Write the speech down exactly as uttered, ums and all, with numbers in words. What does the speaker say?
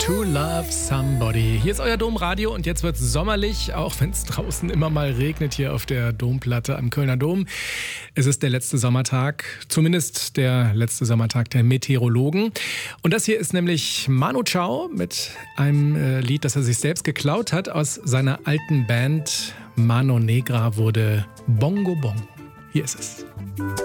To Love Somebody. Hier ist euer Domradio und jetzt wird es sommerlich, auch wenn es draußen immer mal regnet hier auf der Domplatte am Kölner Dom. Es ist der letzte Sommertag, zumindest der letzte Sommertag der Meteorologen. Und das hier ist nämlich Manu Chao mit einem äh, Lied, das er sich selbst geklaut hat aus seiner alten Band. Mano Negra wurde Bongo Bong. Hier ist es.